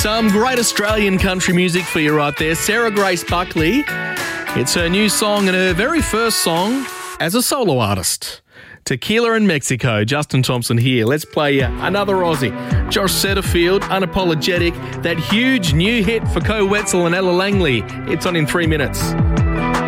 Some great Australian country music for you right there. Sarah Grace Buckley. It's her new song and her very first song as a solo artist. Tequila in Mexico. Justin Thompson here. Let's play another Aussie. Josh Setterfield, Unapologetic. That huge new hit for Co Wetzel and Ella Langley. It's on in 3 minutes.